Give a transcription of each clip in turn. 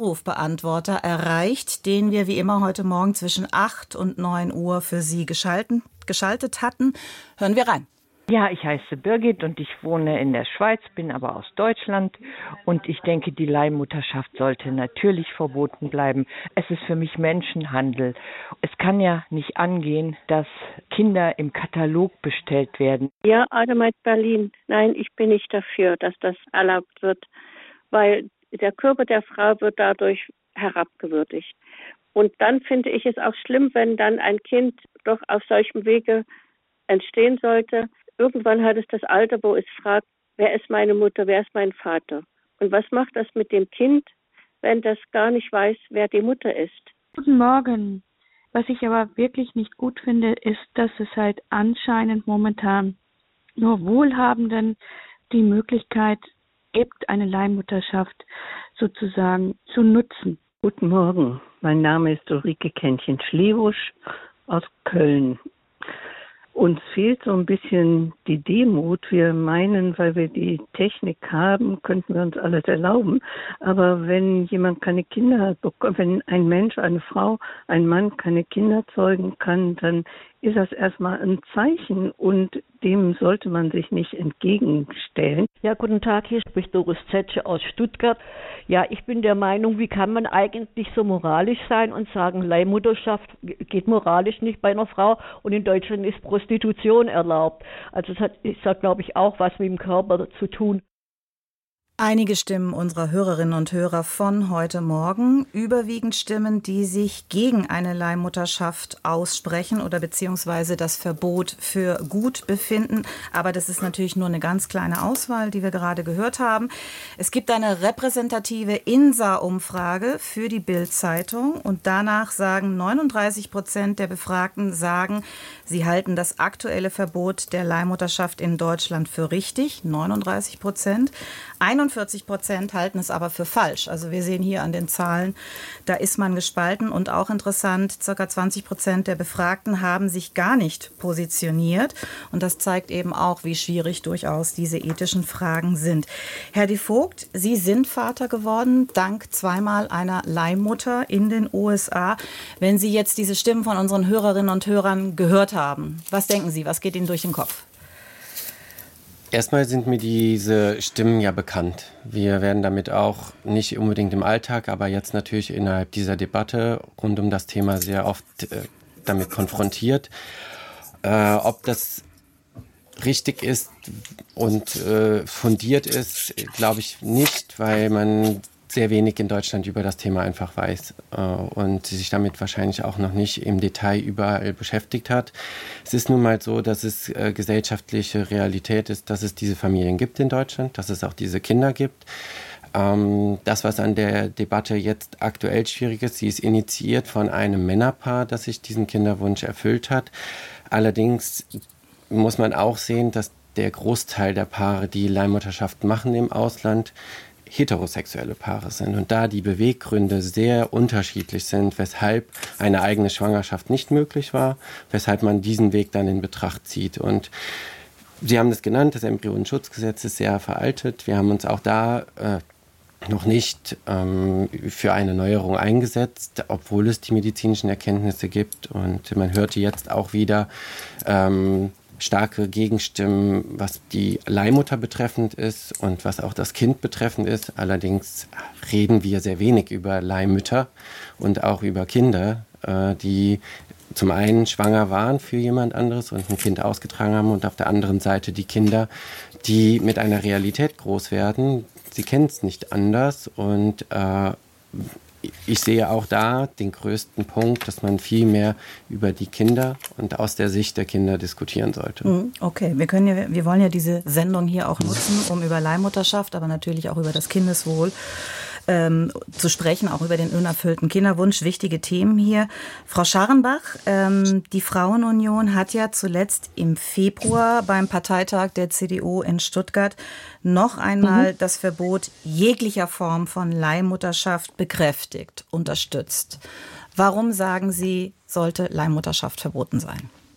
Anrufbeantworter erreicht, den wir wie immer heute Morgen zwischen 8 und 9 Uhr für Sie geschaltet hatten. Hören wir rein. Ja, ich heiße Birgit und ich wohne in der Schweiz, bin aber aus Deutschland und ich denke, die Leihmutterschaft sollte natürlich verboten bleiben. Es ist für mich Menschenhandel. Es kann ja nicht angehen, dass Kinder im Katalog bestellt werden. Ja, Ademeit Berlin. Nein, ich bin nicht dafür, dass das erlaubt wird, weil der Körper der Frau wird dadurch herabgewürdigt. Und dann finde ich es auch schlimm, wenn dann ein Kind doch auf solchem Wege entstehen sollte. Irgendwann hat es das Alter, wo es fragt, wer ist meine Mutter, wer ist mein Vater? Und was macht das mit dem Kind, wenn das gar nicht weiß, wer die Mutter ist? Guten Morgen. Was ich aber wirklich nicht gut finde, ist, dass es halt anscheinend momentan nur Wohlhabenden die Möglichkeit gibt, eine Leihmutterschaft sozusagen zu nutzen. Guten Morgen, mein Name ist Ulrike Kännchen-Schlebusch aus Köln. Uns fehlt so ein bisschen die Demut. Wir meinen, weil wir die Technik haben, könnten wir uns alles erlauben. Aber wenn jemand keine Kinder bekommt, wenn ein Mensch, eine Frau, ein Mann keine Kinder zeugen kann, dann ist das erstmal ein Zeichen und dem sollte man sich nicht entgegenstellen. Ja, guten Tag, hier spricht Doris Zetsche aus Stuttgart. Ja, ich bin der Meinung, wie kann man eigentlich so moralisch sein und sagen, Leihmutterschaft geht moralisch nicht bei einer Frau und in Deutschland ist Prostitution erlaubt. Also es hat, glaube ich, auch was mit dem Körper zu tun. Einige Stimmen unserer Hörerinnen und Hörer von heute Morgen, überwiegend Stimmen, die sich gegen eine Leihmutterschaft aussprechen oder beziehungsweise das Verbot für gut befinden. Aber das ist natürlich nur eine ganz kleine Auswahl, die wir gerade gehört haben. Es gibt eine repräsentative INSA-Umfrage für die Bild-Zeitung und danach sagen 39% der Befragten, sie halten das aktuelle Verbot der Leihmutterschaft in Deutschland für richtig, 39%. 41% halten es aber für falsch. Also wir sehen hier an den Zahlen, da ist man gespalten. Und auch interessant, ca. 20% der Befragten haben sich gar nicht positioniert. Und das zeigt eben auch, wie schwierig durchaus diese ethischen Fragen sind. Herr de Vogt, Sie sind Vater geworden, dank zweimal einer Leihmutter in den USA. Wenn Sie jetzt diese Stimmen von unseren Hörerinnen und Hörern gehört haben, was denken Sie, was geht Ihnen durch den Kopf? Erstmal sind mir diese Stimmen ja bekannt. Wir werden damit auch nicht unbedingt im Alltag, aber jetzt natürlich innerhalb dieser Debatte rund um das Thema sehr oft damit konfrontiert. Ob das richtig ist und fundiert ist, glaube ich nicht, weil man sehr wenig in Deutschland über das Thema einfach weiß und sich damit wahrscheinlich auch noch nicht im Detail überall beschäftigt hat. Es ist nun mal so, dass es gesellschaftliche Realität ist, dass es diese Familien gibt in Deutschland, dass es auch diese Kinder gibt. Das, was an der Debatte jetzt aktuell schwierig ist, sie ist initiiert von einem Männerpaar, das sich diesen Kinderwunsch erfüllt hat. Allerdings muss man auch sehen, dass der Großteil der Paare, die Leihmutterschaft machen im Ausland, heterosexuelle Paare sind und da die Beweggründe sehr unterschiedlich sind, weshalb eine eigene Schwangerschaft nicht möglich war, weshalb man diesen Weg dann in Betracht zieht. Und Sie haben das genannt, das Embryonenschutzgesetz ist sehr veraltet. Wir haben uns auch da noch nicht für eine Neuerung eingesetzt, obwohl es die medizinischen Erkenntnisse gibt. Und man hörte jetzt auch wieder starke Gegenstimmen, was die Leihmutter betreffend ist und was auch das Kind betreffend ist. Allerdings reden wir sehr wenig über Leihmütter und auch über Kinder, die zum einen schwanger waren für jemand anderes und ein Kind ausgetragen haben und auf der anderen Seite die Kinder, die mit einer Realität groß werden. Sie kennen es nicht anders und ich sehe auch da den größten Punkt, dass man viel mehr über die Kinder und aus der Sicht der Kinder diskutieren sollte. Okay, wir wollen ja diese Sendung hier auch nutzen, um über Leihmutterschaft, aber natürlich auch über das Kindeswohl zu sprechen, auch über den unerfüllten Kinderwunsch. Wichtige Themen hier. Frau Scharrenbach, die Frauenunion hat ja zuletzt im Februar beim Parteitag der CDU in Stuttgart noch einmal das Verbot jeglicher Form von Leihmutterschaft bekräftigt, unterstützt. Warum sagen Sie, sollte Leihmutterschaft verboten sein?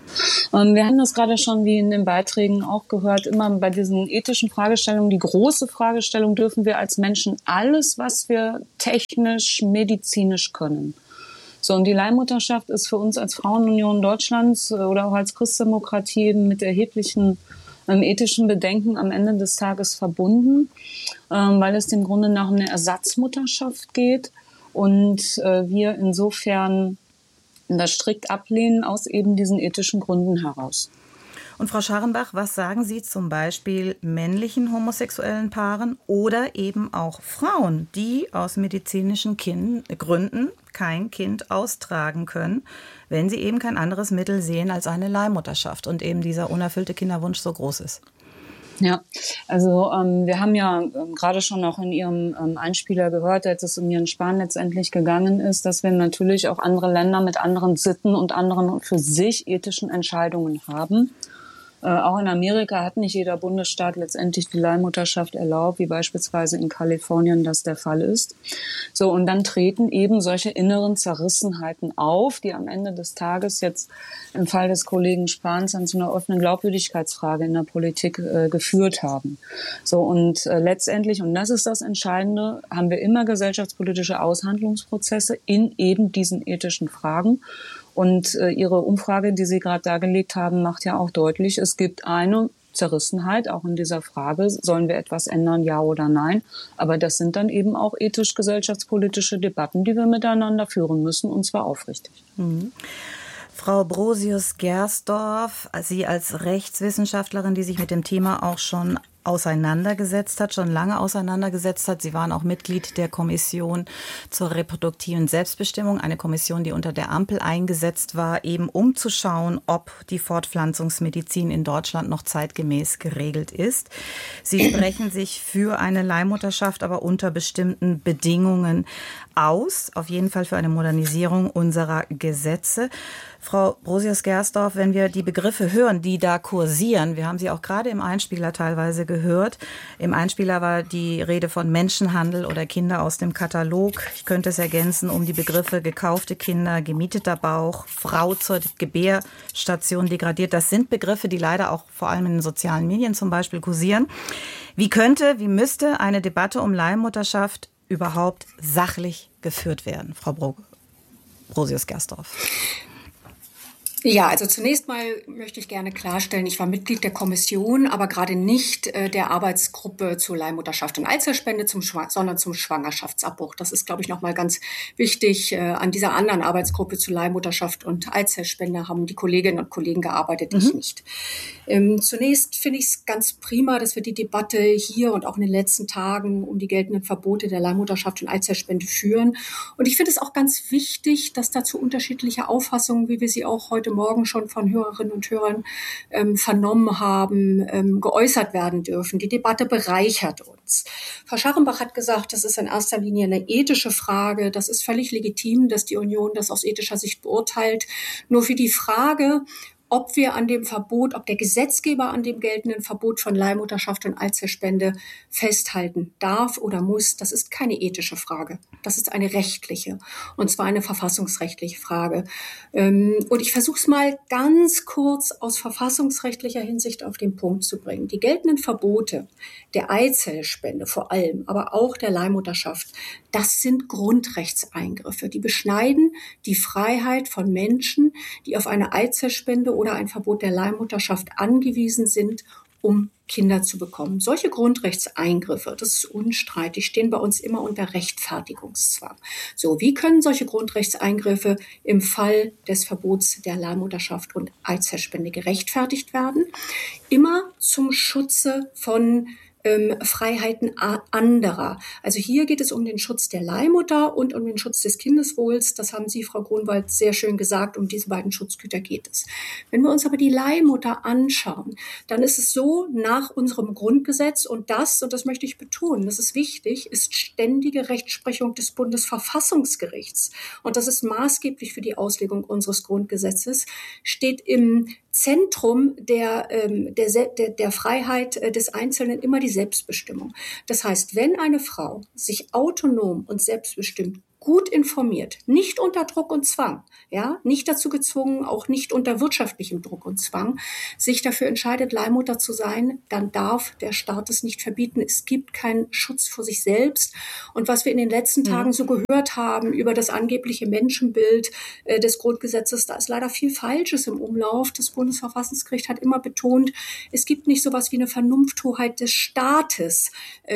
Wir haben das gerade schon, wie in den Beiträgen auch gehört, immer bei diesen ethischen Fragestellungen, die große Fragestellung, dürfen wir als Menschen alles, was wir technisch, medizinisch können. So, und die Leihmutterschaft ist für uns als Frauenunion Deutschlands oder auch als Christdemokratie mit erheblichen ethischen Bedenken am Ende des Tages verbunden, weil es im Grunde nach einer Ersatzmutterschaft geht und wir insofern das strikt ablehnen aus eben diesen ethischen Gründen heraus. Und Frau Scharrenbach, was sagen Sie zum Beispiel männlichen homosexuellen Paaren oder eben auch Frauen, die aus medizinischen Gründen kein Kind austragen können, wenn sie eben kein anderes Mittel sehen als eine Leihmutterschaft und eben dieser unerfüllte Kinderwunsch so groß ist? Ja, also wir haben ja gerade schon auch in Ihrem Einspieler gehört, als es um Jens Spahn letztendlich gegangen ist, dass wir natürlich auch andere Länder mit anderen Sitten und anderen für sich ethischen Entscheidungen haben. Auch in Amerika hat nicht jeder Bundesstaat letztendlich die Leihmutterschaft erlaubt, wie beispielsweise in Kalifornien das der Fall ist. So, und dann treten eben solche inneren Zerrissenheiten auf, die am Ende des Tages jetzt im Fall des Kollegen Spahns dann zu einer offenen Glaubwürdigkeitsfrage in der Politik geführt haben. So, und letztendlich, und das ist das Entscheidende, haben wir immer gesellschaftspolitische Aushandlungsprozesse in eben diesen ethischen Fragen. Und Ihre Umfrage, die Sie gerade dargelegt haben, macht ja auch deutlich, es gibt eine Zerrissenheit, auch in dieser Frage, sollen wir etwas ändern, ja oder nein. Aber das sind dann eben auch ethisch-gesellschaftspolitische Debatten, die wir miteinander führen müssen, und zwar aufrichtig. Mhm. Frau Brosius-Gersdorf, Sie als Rechtswissenschaftlerin, die sich mit dem Thema auch schon auseinandergesetzt hat, schon lange auseinandergesetzt hat. Sie waren auch Mitglied der Kommission zur reproduktiven Selbstbestimmung, eine Kommission, die unter der Ampel eingesetzt war, eben um zu schauen, ob die Fortpflanzungsmedizin in Deutschland noch zeitgemäß geregelt ist. Sie sprechen sich für eine Leihmutterschaft, aber unter bestimmten Bedingungen aus, auf jeden Fall für eine Modernisierung unserer Gesetze. Frau Brosius-Gersdorf, wenn wir die Begriffe hören, die da kursieren, wir haben sie auch gerade im Einspieler teilweise gehört. Im Einspieler war die Rede von Menschenhandel oder Kinder aus dem Katalog. Ich könnte es ergänzen um die Begriffe gekaufte Kinder, gemieteter Bauch, Frau zur Gebärstation degradiert. Das sind Begriffe, die leider auch vor allem in den sozialen Medien zum Beispiel kursieren. Wie müsste eine Debatte um Leihmutterschaft überhaupt sachlich geführt werden, Frau Brosius-Gersdorf? Ja, also zunächst mal möchte ich gerne klarstellen, ich war Mitglied der Kommission, aber gerade nicht der Arbeitsgruppe zur Leihmutterschaft und Eizellspende, sondern zum Schwangerschaftsabbruch. Das ist, glaube ich, nochmal ganz wichtig. An dieser anderen Arbeitsgruppe zu Leihmutterschaft und Eizellspende haben die Kolleginnen und Kollegen gearbeitet, ich nicht. Zunächst finde ich es ganz prima, dass wir die Debatte hier und auch in den letzten Tagen um die geltenden Verbote der Leihmutterschaft und Eizellspende führen. Und ich finde es auch ganz wichtig, dass dazu unterschiedliche Auffassungen, wie wir sie auch heute Morgen schon von Hörerinnen und Hörern vernommen haben, geäußert werden dürfen. Die Debatte bereichert uns. Frau Scharrenbach hat gesagt, das ist in erster Linie eine ethische Frage. Das ist völlig legitim, dass die Union das aus ethischer Sicht beurteilt. Nur für die Frage, ob wir an dem Verbot, ob der Gesetzgeber an dem geltenden Verbot von Leihmutterschaft und Eizellspende festhalten darf oder muss, das ist keine ethische Frage. Das ist eine rechtliche, und zwar eine verfassungsrechtliche Frage. Und ich versuche es mal ganz kurz aus verfassungsrechtlicher Hinsicht auf den Punkt zu bringen. Die geltenden Verbote der Eizellspende vor allem, aber auch der Leihmutterschaft, das sind Grundrechtseingriffe. Die beschneiden die Freiheit von Menschen, die auf eine Eizellspende oder ein Verbot der Leihmutterschaft angewiesen sind, um Kinder zu bekommen. Solche Grundrechtseingriffe, das ist unstreitig, stehen bei uns immer unter Rechtfertigungszwang. So, wie können solche Grundrechtseingriffe im Fall des Verbots der Leihmutterschaft und Eizellspende gerechtfertigt werden? Immer zum Schutze von Freiheiten anderer. Also hier geht es um den Schutz der Leihmutter und um den Schutz des Kindeswohls. Das haben Sie, Frau Grunwald, sehr schön gesagt. Um diese beiden Schutzgüter geht es. Wenn wir uns aber die Leihmutter anschauen, dann ist es so, nach unserem Grundgesetz, und das möchte ich betonen, das ist wichtig, ist ständige Rechtsprechung des Bundesverfassungsgerichts. Und das ist maßgeblich für die Auslegung unseres Grundgesetzes, steht im Zentrum der Freiheit des Einzelnen immer die Selbstbestimmung. Das heißt, wenn eine Frau sich autonom und selbstbestimmt gut informiert, nicht unter Druck und Zwang, ja, nicht dazu gezwungen, auch nicht unter wirtschaftlichem Druck und Zwang, sich dafür entscheidet, Leihmutter zu sein, dann darf der Staat es nicht verbieten. Es gibt keinen Schutz vor sich selbst. Und was wir in den letzten Tagen so gehört haben über das angebliche Menschenbild des Grundgesetzes, da ist leider viel Falsches im Umlauf. Das Bundesverfassungsgericht hat immer betont, es gibt nicht sowas wie eine Vernunfthoheit des Staates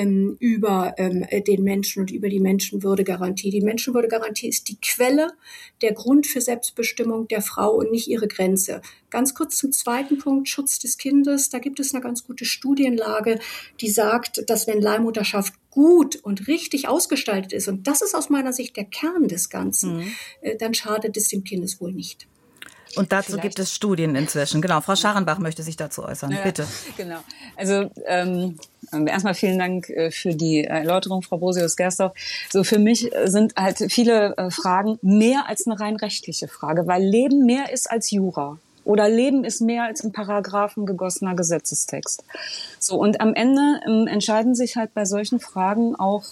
über den Menschen und über die Menschenwürdegarantie. Die Menschenwürdegarantie ist die Quelle, der Grund für Selbstbestimmung der Frau und nicht ihre Grenze. Ganz kurz zum zweiten Punkt, Schutz des Kindes. Da gibt es eine ganz gute Studienlage, die sagt, dass wenn Leihmutterschaft gut und richtig ausgestaltet ist, und das ist aus meiner Sicht der Kern des Ganzen, dann schadet es dem Kindeswohl nicht. Und dazu gibt es Studien inzwischen. Genau, Frau Scharenbach möchte sich dazu äußern. Ja, bitte. Genau. Also erstmal vielen Dank für die Erläuterung, Frau Brosius-Gersdorf. So, für mich sind halt viele Fragen mehr als eine rein rechtliche Frage, weil Leben mehr ist als Jura. Oder Leben ist mehr als in Paragraphen gegossener Gesetzestext. So, und am Ende entscheiden sich halt bei solchen Fragen auch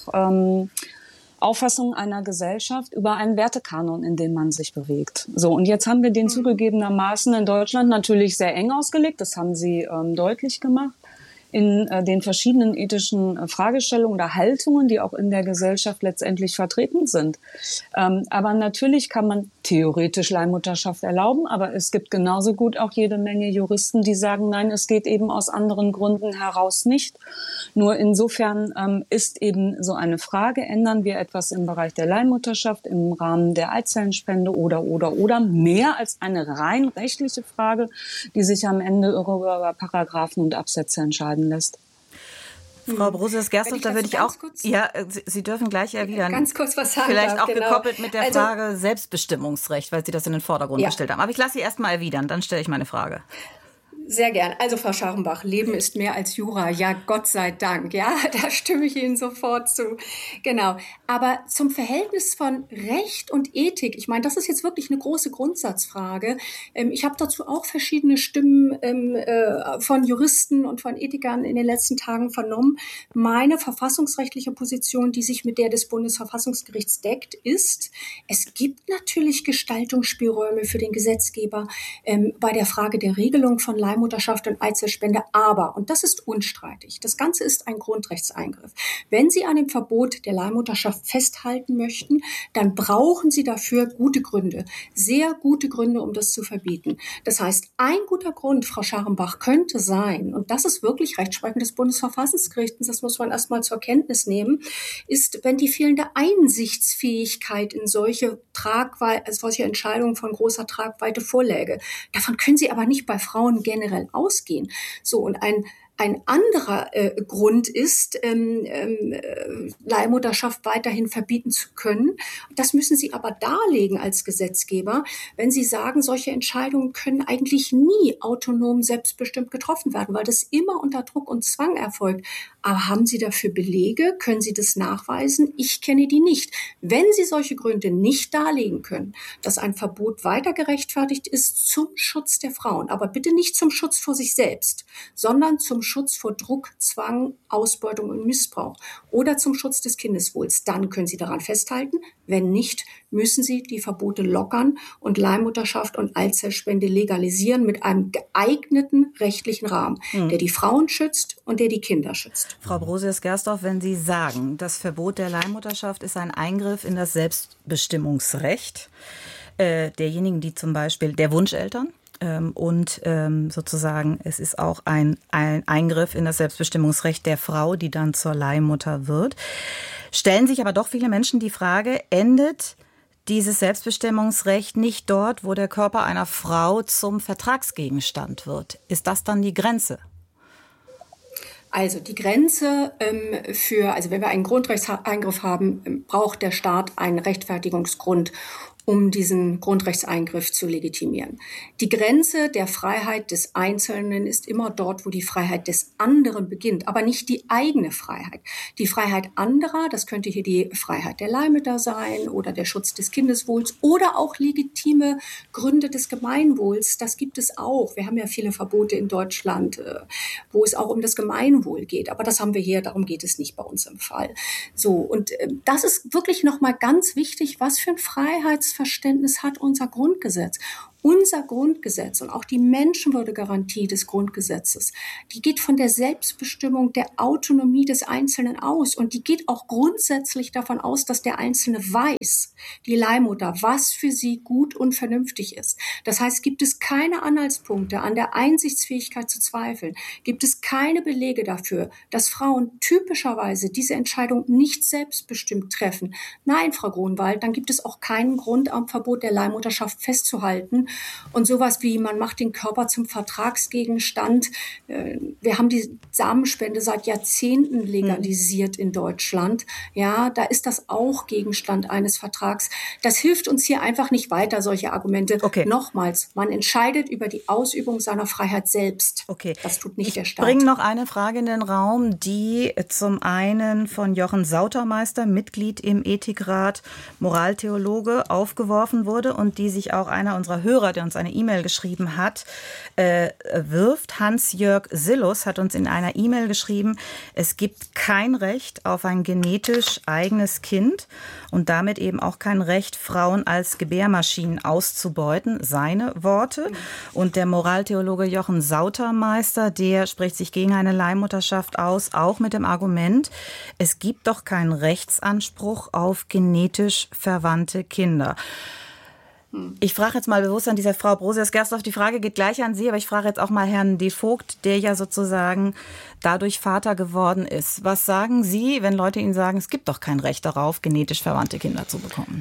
Auffassung einer Gesellschaft über einen Wertekanon, in dem man sich bewegt. So, und jetzt haben wir den zugegebenermaßen in Deutschland natürlich sehr eng ausgelegt. Das haben Sie deutlich gemacht in den verschiedenen ethischen Fragestellungen oder Haltungen, die auch in der Gesellschaft letztendlich vertreten sind. Aber natürlich kann man theoretisch Leihmutterschaft erlauben, aber es gibt genauso gut auch jede Menge Juristen, die sagen, nein, es geht eben aus anderen Gründen heraus nicht. Nur insofern ist eben so eine Frage, ändern wir etwas im Bereich der Leihmutterschaft im Rahmen der Eizellenspende oder mehr als eine rein rechtliche Frage, die sich am Ende über Paragraphen und Absätze entscheiden lässt. Frau Brosius-Gersdorf, da würde ich auch, ja, Sie dürfen gleich erwidern. Ganz kurz was sagen. Vielleicht darf, auch genau. Gekoppelt mit der Frage Selbstbestimmungsrecht, weil Sie das in den Vordergrund gestellt haben. Aber ich lasse Sie erst mal erwidern, dann stelle ich meine Frage. Sehr gern. Also Frau Scharenbach, Leben ist mehr als Jura. Ja, Gott sei Dank. Ja, da stimme ich Ihnen sofort zu. Genau. Aber zum Verhältnis von Recht und Ethik, ich meine, das ist jetzt wirklich eine große Grundsatzfrage. Ich habe dazu auch verschiedene Stimmen von Juristen und von Ethikern in den letzten Tagen vernommen. Meine verfassungsrechtliche Position, die sich mit der des Bundesverfassungsgerichts deckt, ist, es gibt natürlich Gestaltungsspielräume für den Gesetzgeber bei der Frage der Regelung von Leihmutterschaft und Eizellspende, aber, und das ist unstreitig, das Ganze ist ein Grundrechtseingriff. Wenn Sie an dem Verbot der Leihmutterschaft festhalten möchten, dann brauchen Sie dafür gute Gründe, sehr gute Gründe, um das zu verbieten. Das heißt, ein guter Grund, Frau Scharenbach, könnte sein, und das ist wirklich Rechtsprechung des Bundesverfassungsgerichts, das muss man erstmal zur Kenntnis nehmen, ist, wenn die fehlende Einsichtsfähigkeit in solche Entscheidungen von großer Tragweite vorläge. Davon können Sie aber nicht bei Frauen generell ausgehen. So, und ein anderer Grund ist, Leihmutterschaft weiterhin verbieten zu können. Das müssen Sie aber darlegen als Gesetzgeber, wenn Sie sagen, solche Entscheidungen können eigentlich nie autonom selbstbestimmt getroffen werden, weil das immer unter Druck und Zwang erfolgt. Aber haben Sie dafür Belege? Können Sie das nachweisen? Ich kenne die nicht. Wenn Sie solche Gründe nicht darlegen können, dass ein Verbot weiter gerechtfertigt ist zum Schutz der Frauen, aber bitte nicht zum Schutz vor sich selbst, sondern zum Schutz vor Druck, Zwang, Ausbeutung und Missbrauch oder zum Schutz des Kindeswohls, dann können Sie daran festhalten. Wenn nicht, müssen Sie die Verbote lockern und Leihmutterschaft und Eizellspende legalisieren mit einem geeigneten rechtlichen Rahmen, der die Frauen schützt und der die Kinder schützt. Frau Brosius-Gersdorf, wenn Sie sagen, das Verbot der Leihmutterschaft ist ein Eingriff in das Selbstbestimmungsrecht derjenigen, die zum Beispiel der Wunscheltern, und sozusagen es ist auch ein Eingriff in das Selbstbestimmungsrecht der Frau, die dann zur Leihmutter wird. Stellen sich aber doch viele Menschen die Frage, endet dieses Selbstbestimmungsrecht nicht dort, wo der Körper einer Frau zum Vertragsgegenstand wird? Ist das dann die Grenze? Also die Grenze wenn wir einen Grundrechtseingriff haben, braucht der Staat einen Rechtfertigungsgrund. um diesen Grundrechtseingriff zu legitimieren. Die Grenze der Freiheit des Einzelnen ist immer dort, wo die Freiheit des anderen beginnt, aber nicht die eigene Freiheit. Die Freiheit anderer, das könnte hier die Freiheit der Leihmütter sein oder der Schutz des Kindeswohls oder auch legitime Gründe des Gemeinwohls, das gibt es auch. Wir haben ja viele Verbote in Deutschland, wo es auch um das Gemeinwohl geht, aber das haben wir hier, darum geht es nicht bei uns im Fall. So, und das ist wirklich nochmal ganz wichtig, was für ein Freiheitsverständnis hat unser Grundgesetz. Unser Grundgesetz und auch die Menschenwürdegarantie des Grundgesetzes, die geht von der Selbstbestimmung, der Autonomie des Einzelnen aus. Und die geht auch grundsätzlich davon aus, dass der Einzelne weiß, die Leihmutter, was für sie gut und vernünftig ist. Das heißt, gibt es keine Anhaltspunkte an der Einsichtsfähigkeit zu zweifeln, gibt es keine Belege dafür, dass Frauen typischerweise diese Entscheidung nicht selbstbestimmt treffen. Nein, Frau Grunwald, dann gibt es auch keinen Grund, am Verbot der Leihmutterschaft festzuhalten. Und sowas wie, man macht den Körper zum Vertragsgegenstand. Wir haben die Samenspende seit Jahrzehnten legalisiert in Deutschland. Ja, da ist das auch Gegenstand eines Vertrags. Das hilft uns hier einfach nicht weiter, solche Argumente. Okay. Nochmals, man entscheidet über die Ausübung seiner Freiheit selbst. Okay. Das tut nicht der Staat. Ich bringe noch eine Frage in den Raum, die zum einen von Jochen Sautermeister, Mitglied im Ethikrat, Moraltheologe, aufgeworfen wurde und die sich auch einer unserer Hörer, der uns eine E-Mail geschrieben hat, wirft. Hans-Jörg Sillus hat uns in einer E-Mail geschrieben, es gibt kein Recht auf ein genetisch eigenes Kind und damit eben auch kein Recht, Frauen als Gebärmaschinen auszubeuten. Seine Worte. Und der Moraltheologe Jochen Sautermeister, der spricht sich gegen eine Leihmutterschaft aus, auch mit dem Argument, es gibt doch keinen Rechtsanspruch auf genetisch verwandte Kinder. Ich frage jetzt mal bewusst an dieser Frau Brosius-Gersdorf, die Frage geht gleich an Sie, aber ich frage jetzt auch mal Herrn de Vogt, der ja sozusagen dadurch Vater geworden ist. Was sagen Sie, wenn Leute Ihnen sagen, es gibt doch kein Recht darauf, genetisch verwandte Kinder zu bekommen?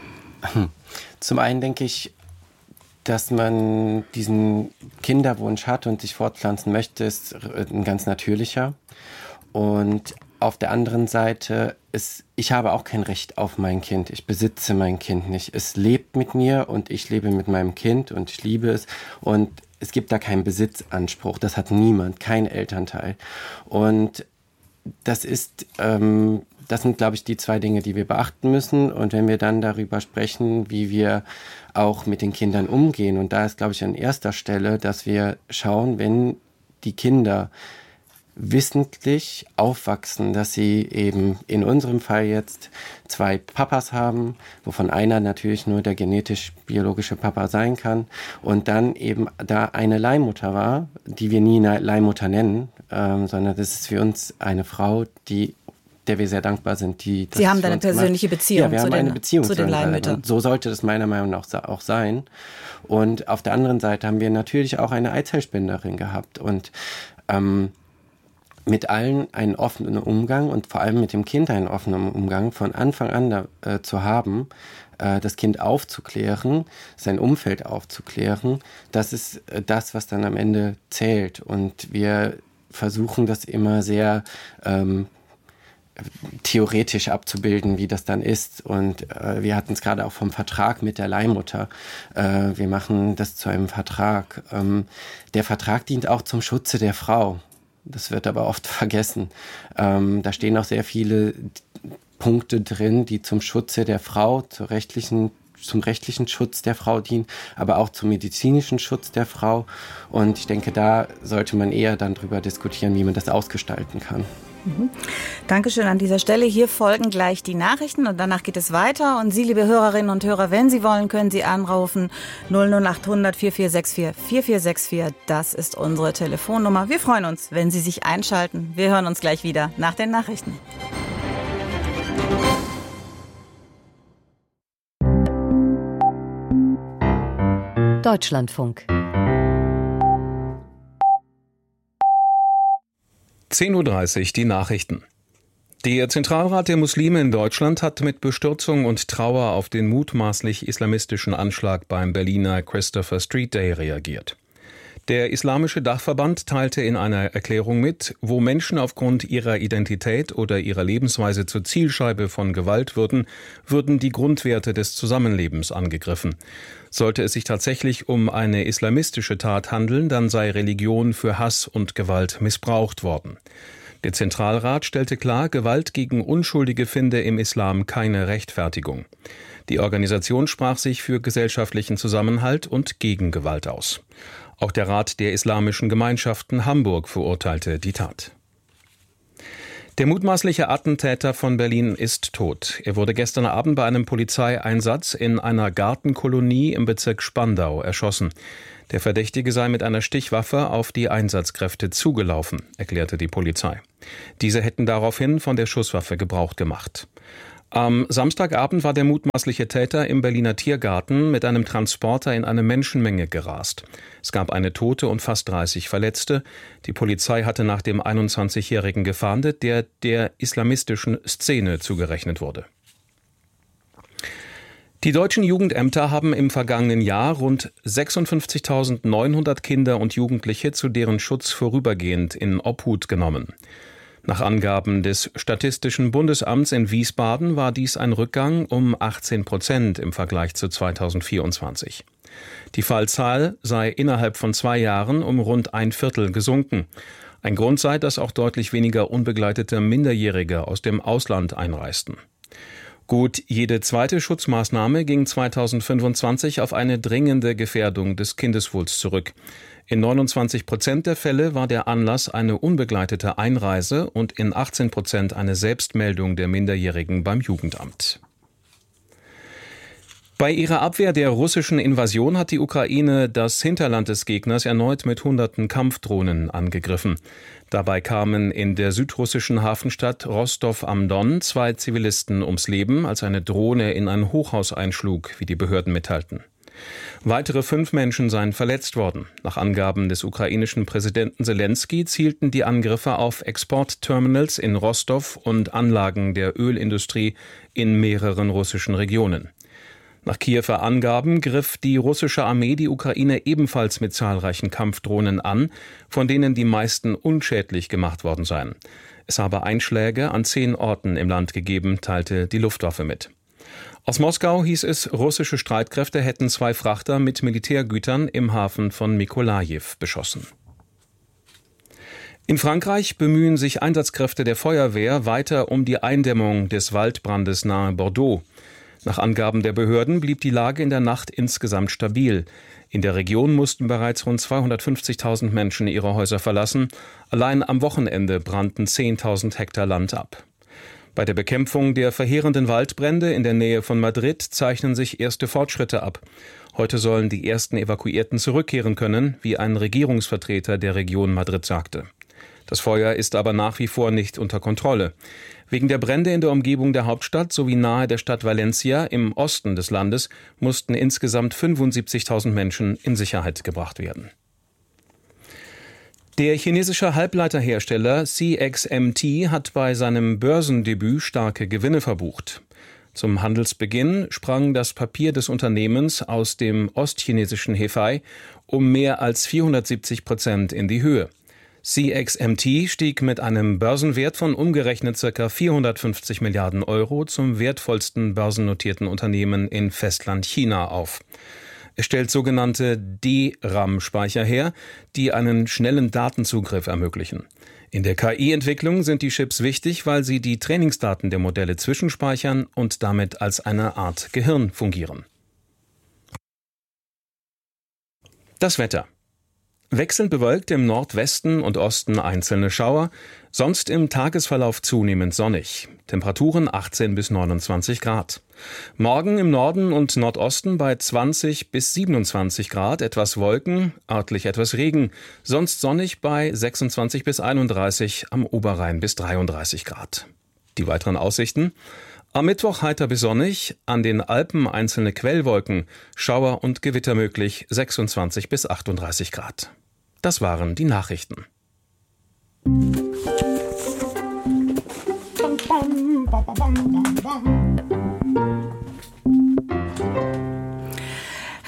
Zum einen denke ich, dass man diesen Kinderwunsch hat und sich fortpflanzen möchte, ist ein ganz natürlicher. Und auf der anderen Seite ich habe auch kein Recht auf mein Kind. Ich besitze mein Kind nicht. Es lebt mit mir und ich lebe mit meinem Kind und ich liebe es. Und es gibt da keinen Besitzanspruch. Das hat niemand, kein Elternteil. Und das sind, glaube ich, die zwei Dinge, die wir beachten müssen. Und wenn wir dann darüber sprechen, wie wir auch mit den Kindern umgehen, und da ist, glaube ich, an erster Stelle, dass wir schauen, wenn die Kinder wissentlich aufwachsen, dass sie eben in unserem Fall jetzt 2 Papas haben, wovon einer natürlich nur der genetisch-biologische Papa sein kann und dann eben da eine Leihmutter war, die wir nie Leihmutter nennen, sondern das ist für uns eine Frau, der wir sehr dankbar sind. Sie haben eine persönliche Beziehung zu den Leihmüttern. Und so sollte das meiner Meinung nach auch sein. Und auf der anderen Seite haben wir natürlich auch eine Eizellspenderin gehabt und mit allen einen offenen Umgang und vor allem mit dem Kind einen offenen Umgang von Anfang an zu haben, das Kind aufzuklären, sein Umfeld aufzuklären, das ist das, was dann am Ende zählt. Und wir versuchen das immer sehr theoretisch abzubilden, wie das dann ist. Und wir hatten es gerade auch vom Vertrag mit der Leihmutter. Wir machen das zu einem Vertrag. Der Vertrag dient auch zum Schutze der Frau. Das wird aber oft vergessen. Da stehen auch sehr viele Punkte drin, die zum Schutze der Frau, zum rechtlichen Schutz der Frau dienen, aber auch zum medizinischen Schutz der Frau. Und ich denke, da sollte man eher dann drüber diskutieren, wie man das ausgestalten kann. Dankeschön an dieser Stelle. Hier folgen gleich die Nachrichten und danach geht es weiter. Und Sie, liebe Hörerinnen und Hörer, wenn Sie wollen, können Sie anrufen 00800 4464 4464. Das ist unsere Telefonnummer. Wir freuen uns, wenn Sie sich einschalten. Wir hören uns gleich wieder nach den Nachrichten. Deutschlandfunk. 10:30 Uhr die Nachrichten. Der Zentralrat der Muslime in Deutschland hat mit Bestürzung und Trauer auf den mutmaßlich islamistischen Anschlag beim Berliner Christopher Street Day reagiert. Der Islamische Dachverband teilte in einer Erklärung mit, wo Menschen aufgrund ihrer Identität oder ihrer Lebensweise zur Zielscheibe von Gewalt würden die Grundwerte des Zusammenlebens angegriffen. Sollte es sich tatsächlich um eine islamistische Tat handeln, dann sei Religion für Hass und Gewalt missbraucht worden. Der Zentralrat stellte klar, Gewalt gegen Unschuldige finde im Islam keine Rechtfertigung. Die Organisation sprach sich für gesellschaftlichen Zusammenhalt und gegen Gewalt aus. Auch der Rat der Islamischen Gemeinschaften Hamburg verurteilte die Tat. Der mutmaßliche Attentäter von Berlin ist tot. Er wurde gestern Abend bei einem Polizeieinsatz in einer Gartenkolonie im Bezirk Spandau erschossen. Der Verdächtige sei mit einer Stichwaffe auf die Einsatzkräfte zugelaufen, erklärte die Polizei. Diese hätten daraufhin von der Schusswaffe Gebrauch gemacht. Am Samstagabend war der mutmaßliche Täter im Berliner Tiergarten mit einem Transporter in eine Menschenmenge gerast. Es gab eine Tote und fast 30 Verletzte. Die Polizei hatte nach dem 21-Jährigen gefahndet, der der islamistischen Szene zugerechnet wurde. Die deutschen Jugendämter haben im vergangenen Jahr rund 56.900 Kinder und Jugendliche zu deren Schutz vorübergehend in Obhut genommen. Nach Angaben des Statistischen Bundesamts in Wiesbaden war dies ein Rückgang um 18% im Vergleich zu 2024. Die Fallzahl sei innerhalb von 2 Jahren um rund 1/4 gesunken. Ein Grund sei, dass auch deutlich weniger unbegleitete Minderjährige aus dem Ausland einreisten. Gut jede zweite Schutzmaßnahme ging 2025 auf eine dringende Gefährdung des Kindeswohls zurück. In 29% der Fälle war der Anlass eine unbegleitete Einreise und in 18% eine Selbstmeldung der Minderjährigen beim Jugendamt. Bei ihrer Abwehr der russischen Invasion hat die Ukraine das Hinterland des Gegners erneut mit Hunderten Kampfdrohnen angegriffen. Dabei kamen in der südrussischen Hafenstadt Rostov am Don 2 Zivilisten ums Leben, als eine Drohne in ein Hochhaus einschlug, wie die Behörden mitteilten. Weitere 5 Menschen seien verletzt worden. Nach Angaben des ukrainischen Präsidenten Selenskyj zielten die Angriffe auf Exportterminals in Rostov und Anlagen der Ölindustrie in mehreren russischen Regionen. Nach Kiewer Angaben griff die russische Armee die Ukraine ebenfalls mit zahlreichen Kampfdrohnen an, von denen die meisten unschädlich gemacht worden seien. Es habe Einschläge an 10 Orten im Land gegeben, teilte die Luftwaffe mit. Aus Moskau hieß es, russische Streitkräfte hätten 2 Frachter mit Militärgütern im Hafen von Mykolajiw beschossen. In Frankreich bemühen sich Einsatzkräfte der Feuerwehr weiter um die Eindämmung des Waldbrandes nahe Bordeaux. Nach Angaben der Behörden blieb die Lage in der Nacht insgesamt stabil. In der Region mussten bereits rund 250.000 Menschen ihre Häuser verlassen. Allein am Wochenende brannten 10.000 Hektar Land ab. Bei der Bekämpfung der verheerenden Waldbrände in der Nähe von Madrid zeichnen sich erste Fortschritte ab. Heute sollen die ersten Evakuierten zurückkehren können, wie ein Regierungsvertreter der Region Madrid sagte. Das Feuer ist aber nach wie vor nicht unter Kontrolle. Wegen der Brände in der Umgebung der Hauptstadt sowie nahe der Stadt Valencia im Osten des Landes mussten insgesamt 75.000 Menschen in Sicherheit gebracht werden. Der chinesische Halbleiterhersteller CXMT hat bei seinem Börsendebüt starke Gewinne verbucht. Zum Handelsbeginn sprang das Papier des Unternehmens aus dem ostchinesischen Hefei um mehr als 470% in die Höhe. CXMT stieg mit einem Börsenwert von umgerechnet ca. 450 Milliarden Euro zum wertvollsten börsennotierten Unternehmen in Festlandchina auf. Es stellt sogenannte DRAM-Speicher her, die einen schnellen Datenzugriff ermöglichen. In der KI-Entwicklung sind die Chips wichtig, weil sie die Trainingsdaten der Modelle zwischenspeichern und damit als eine Art Gehirn fungieren. Das Wetter. Wechselnd bewölkt im Nordwesten und Osten einzelne Schauer, sonst im Tagesverlauf zunehmend sonnig. Temperaturen 18 bis 29 Grad. Morgen im Norden und Nordosten bei 20 bis 27 Grad, etwas Wolken, örtlich etwas Regen, sonst sonnig bei 26 bis 31, am Oberrhein bis 33 Grad. Die weiteren Aussichten: Am Mittwoch heiter bis sonnig, an den Alpen einzelne Quellwolken, Schauer und Gewitter möglich, 26 bis 38 Grad. Das waren die Nachrichten.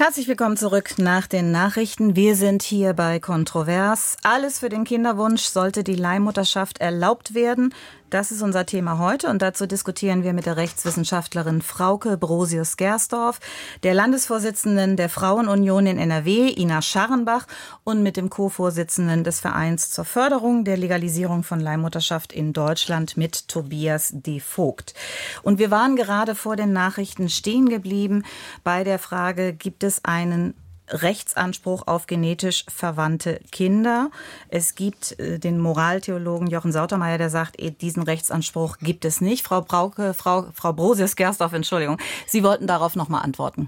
Herzlich willkommen zurück nach den Nachrichten. Wir sind hier bei Kontrovers. Alles für den Kinderwunsch. Sollte die Leihmutterschaft erlaubt werden? Das ist unser Thema heute und dazu diskutieren wir mit der Rechtswissenschaftlerin Frauke Brosius-Gersdorf, der Landesvorsitzenden der Frauenunion in NRW, Ina Scharrenbach, und mit dem Co-Vorsitzenden des Vereins zur Förderung der Legalisierung von Leihmutterschaft in Deutschland mit Tobias D. Vogt. Und wir waren gerade vor den Nachrichten stehen geblieben bei der Frage, gibt es einen Rechtsanspruch auf genetisch verwandte Kinder. Es gibt den Moraltheologen Jochen Sautermeier, der sagt, diesen Rechtsanspruch gibt es nicht. Frau Brosius-Gersdorf, Entschuldigung, Sie wollten darauf noch mal antworten.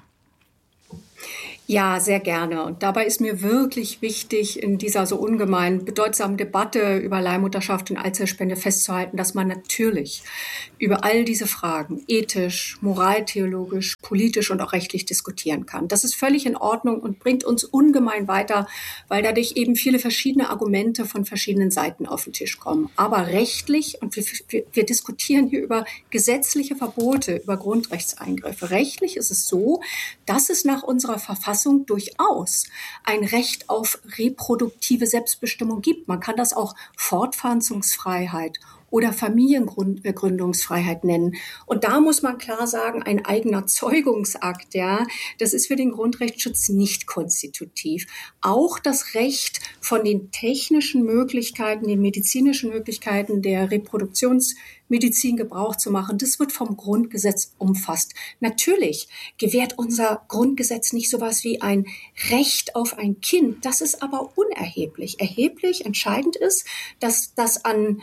Ja, sehr gerne. Und dabei ist mir wirklich wichtig, in dieser so ungemein bedeutsamen Debatte über Leihmutterschaft und Eizellspende festzuhalten, dass man natürlich über all diese Fragen ethisch, moraltheologisch, politisch und auch rechtlich diskutieren kann. Das ist völlig in Ordnung und bringt uns ungemein weiter, weil dadurch eben viele verschiedene Argumente von verschiedenen Seiten auf den Tisch kommen. Aber rechtlich, und wir diskutieren hier über gesetzliche Verbote, über Grundrechtseingriffe. Rechtlich ist es so, dass es nach unserer Verfassung durchaus ein Recht auf reproduktive Selbstbestimmung gibt. Man kann das auch Fortpflanzungsfreiheit oder Familiengründungsfreiheit nennen. Und da muss man klar sagen, ein eigener Zeugungsakt, ja, das ist für den Grundrechtsschutz nicht konstitutiv. Auch das Recht von den technischen Möglichkeiten, den medizinischen Möglichkeiten der Reproduktionsmedizin Gebrauch zu machen, das wird vom Grundgesetz umfasst. Natürlich gewährt unser Grundgesetz nicht sowas wie ein Recht auf ein Kind. Das ist aber unerheblich. Entscheidend ist, dass das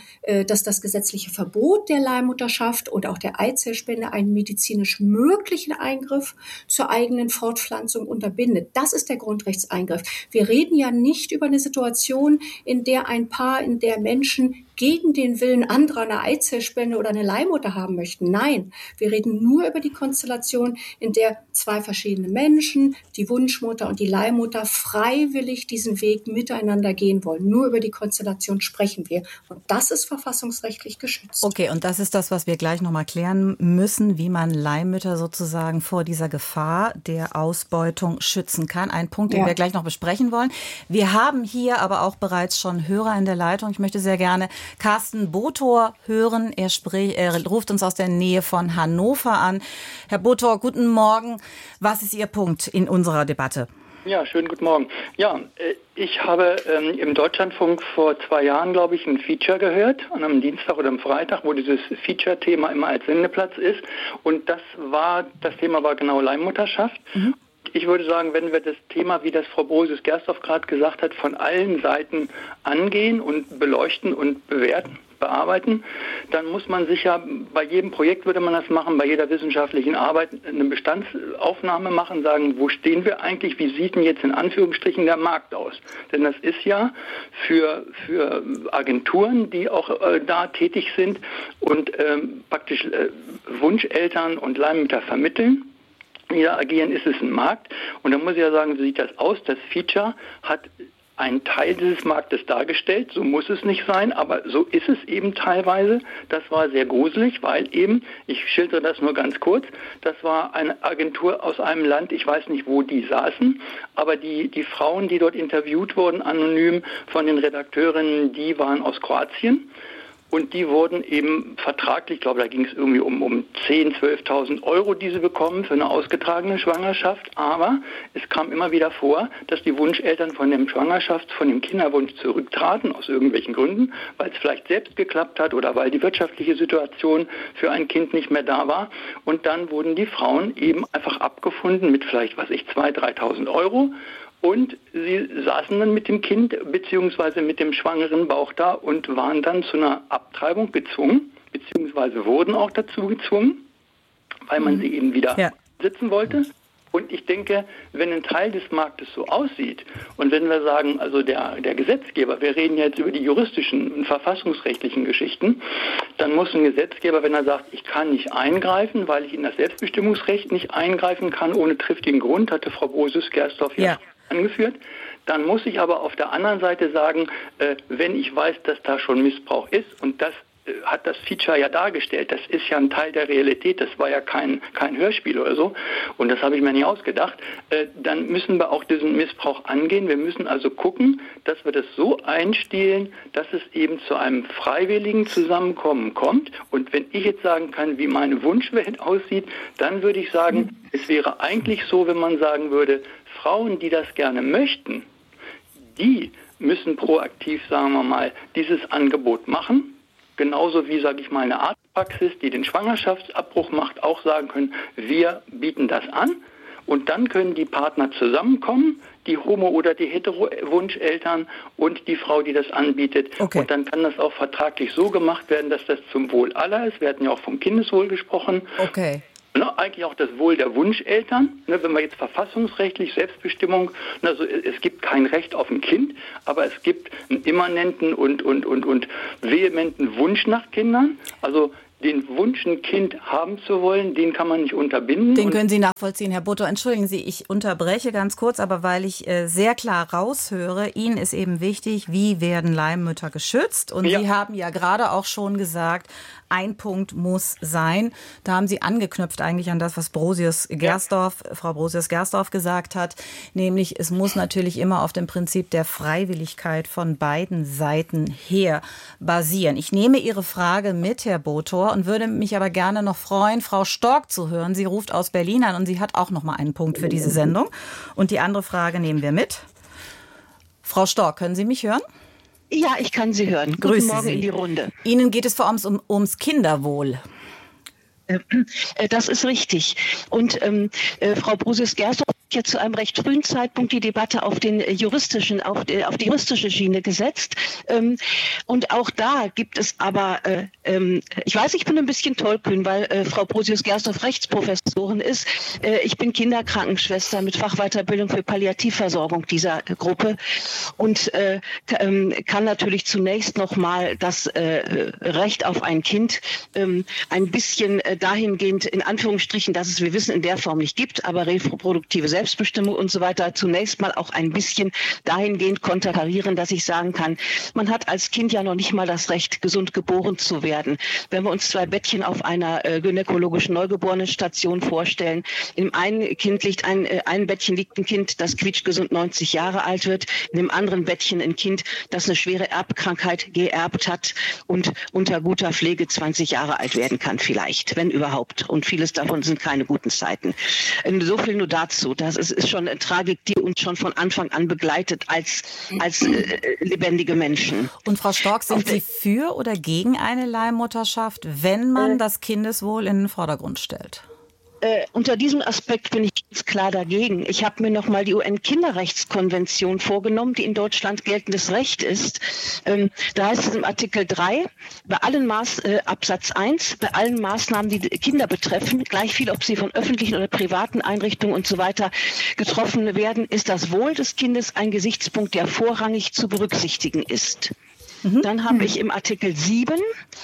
gesetzliche Verbot der Leihmutterschaft und auch der Eizellspende einen medizinisch möglichen Eingriff zur eigenen Fortpflanzung unterbindet. Das ist der Grundrechtseingriff. Wir reden ja nicht über eine Situation, in der Menschen gegen den Willen anderer eine Eizellspende oder eine Leihmutter haben möchten. Nein, wir reden nur über die Konstellation, in der zwei verschiedene Menschen, die Wunschmutter und die Leihmutter, freiwillig diesen Weg miteinander gehen wollen. Nur über die Konstellation sprechen wir. Und das ist verfassungsrechtlich geschützt. Okay, und das ist das, was wir gleich nochmal klären müssen, wie man Leihmütter sozusagen vor dieser Gefahr der Ausbeutung schützen kann. Ein Punkt, den wir gleich noch besprechen wollen. Wir haben hier aber auch bereits schon Hörer in der Leitung. Ich möchte sehr gerne Carsten Botor hören. Er ruft uns aus der Nähe von Hannover an. Herr Botor, guten Morgen. Was ist Ihr Punkt in unserer Debatte? Ja, schönen guten Morgen. Ja, ich habe im Deutschlandfunk vor 2 Jahren, glaube ich, ein Feature gehört, an einem Dienstag oder am Freitag, wo dieses Feature-Thema immer als Sendeplatz ist. Und das Thema war genau Leihmutterschaft. Mhm. Ich würde sagen, wenn wir das Thema, wie das Frau Brosius-Gersdorf gerade gesagt hat, von allen Seiten angehen und beleuchten und bearbeiten, dann muss man sich ja, bei jedem Projekt würde man das machen, bei jeder wissenschaftlichen Arbeit eine Bestandsaufnahme machen, sagen, wo stehen wir eigentlich, wie sieht denn jetzt in Anführungsstrichen der Markt aus? Denn das ist ja für Agenturen, die auch da tätig sind und praktisch Wunscheltern und Leihmütter vermitteln, die da agieren, ist es ein Markt. Und da muss ich ja sagen, wie sieht das aus? Das Feature hat einen Teil dieses Marktes dargestellt. So muss es nicht sein, aber so ist es eben teilweise. Das war sehr gruselig, weil eben, ich schildere das nur ganz kurz, das war eine Agentur aus einem Land, ich weiß nicht, wo die saßen, aber die Frauen, die dort interviewt wurden, anonym von den Redakteurinnen, die waren aus Kroatien. Und die wurden eben vertraglich, ich glaube, da ging es irgendwie um 10.000, 12.000 Euro, die sie bekommen für eine ausgetragene Schwangerschaft. Aber es kam immer wieder vor, dass die Wunscheltern von dem Kinderwunsch zurücktraten, aus irgendwelchen Gründen, weil es vielleicht selbst geklappt hat oder weil die wirtschaftliche Situation für ein Kind nicht mehr da war. Und dann wurden die Frauen eben einfach abgefunden mit vielleicht, 2.000, 3.000 Euro. Und sie saßen dann mit dem Kind bzw. mit dem schwangeren Bauch da und waren dann zu einer Abtreibung gezwungen, beziehungsweise wurden auch dazu gezwungen, weil man sie eben wieder sitzen wollte. Und ich denke, wenn ein Teil des Marktes so aussieht und wenn wir sagen, also der Gesetzgeber, wir reden jetzt über die juristischen und verfassungsrechtlichen Geschichten, dann muss ein Gesetzgeber, wenn er sagt, ich kann nicht eingreifen, weil ich in das Selbstbestimmungsrecht nicht eingreifen kann, ohne triftigen Grund, hatte Frau Brosius-Gersdorf angeführt, dann muss ich aber auf der anderen Seite sagen, wenn ich weiß, dass da schon Missbrauch ist und das hat das Feature ja dargestellt. Das ist ja ein Teil der Realität. Das war ja kein Hörspiel oder so. Und das habe ich mir nicht ausgedacht. Dann müssen wir auch diesen Missbrauch angehen. Wir müssen also gucken, dass wir das so einstellen, dass es eben zu einem freiwilligen Zusammenkommen kommt. Und wenn ich jetzt sagen kann, wie meine Wunschwelt aussieht, dann würde ich sagen, es wäre eigentlich so, wenn man sagen würde, Frauen, die das gerne möchten, die müssen proaktiv, sagen wir mal, dieses Angebot machen. Genauso wie, sage ich mal, eine Arztpraxis, die den Schwangerschaftsabbruch macht, auch sagen können, wir bieten das an. Und dann können die Partner zusammenkommen, die Homo- oder die Hetero-Wunscheltern und die Frau, die das anbietet. Okay. Und dann kann das auch vertraglich so gemacht werden, dass das zum Wohl aller ist. Wir hatten ja auch vom Kindeswohl gesprochen. Okay. Eigentlich auch das Wohl der Wunscheltern, wenn wir jetzt verfassungsrechtlich Selbstbestimmung, also es gibt kein Recht auf ein Kind, aber es gibt einen immanenten und vehementen Wunsch nach Kindern, also den Wunsch, ein Kind haben zu wollen, den kann man nicht unterbinden. Den können Sie nachvollziehen, Herr Butto. Entschuldigen Sie, ich unterbreche ganz kurz, aber weil ich sehr klar raushöre, Ihnen ist eben wichtig, wie werden Leimmütter geschützt? Und Sie haben ja gerade auch schon gesagt, ein Punkt muss sein. Da haben Sie angeknüpft eigentlich an das, was Frau Brosius-Gersdorf gesagt hat, nämlich es muss natürlich immer auf dem Prinzip der Freiwilligkeit von beiden Seiten her basieren. Ich nehme Ihre Frage mit, Herr Botor, und würde mich aber gerne noch freuen, Frau Stork zu hören. Sie ruft aus Berlin an und sie hat auch noch mal einen Punkt für diese Sendung. Und die andere Frage nehmen wir mit. Frau Stork, können Sie mich hören? Ja, ich kann Sie hören. Guten Morgen in die Runde. Ihnen geht es vor allem ums Kinderwohl. Das ist richtig. Und Frau Brosius-Gersdorf hat ja zu einem recht frühen Zeitpunkt die Debatte auf die juristische Schiene gesetzt. Und auch da gibt es aber, ich weiß, ich bin ein bisschen tollkühn, weil Frau Brosius-Gersdorf Rechtsprofessorin ist. Ich bin Kinderkrankenschwester mit Fachweiterbildung für Palliativversorgung dieser Gruppe und kann natürlich zunächst nochmal das Recht auf ein Kind ein bisschen dahingehend, in Anführungsstrichen, dass es, wir wissen, in der Form nicht gibt, aber reproduktive Selbstbestimmung und so weiter, zunächst mal auch ein bisschen dahingehend konterkarieren, dass ich sagen kann, man hat als Kind ja noch nicht mal das Recht, gesund geboren zu werden. Wenn wir uns 2 Bettchen auf einer gynäkologischen Neugeborenenstation vorstellen, in dem einen Bettchen liegt ein Kind, das quietschgesund 90 Jahre alt wird, in dem anderen Bettchen ein Kind, das eine schwere Erbkrankheit geerbt hat und unter guter Pflege 20 Jahre alt werden kann vielleicht, wenn überhaupt. Und vieles davon sind keine guten Zeiten. So viel nur dazu. Das ist schon eine Tragik, die uns schon von Anfang an begleitet als lebendige Menschen. Und Frau Stork, sind Sie für oder gegen eine Leihmutterschaft, wenn man das Kindeswohl in den Vordergrund stellt? Unter diesem Aspekt bin ich ganz klar dagegen. Ich habe mir noch mal die UN-Kinderrechtskonvention vorgenommen, die in Deutschland geltendes Recht ist. Da heißt es im Artikel 3, Absatz 1, bei allen Maßnahmen, die Kinder betreffen, gleich viel, ob sie von öffentlichen oder privaten Einrichtungen und so weiter getroffen werden, ist das Wohl des Kindes ein Gesichtspunkt, der vorrangig zu berücksichtigen ist. Dann habe ich im Artikel 7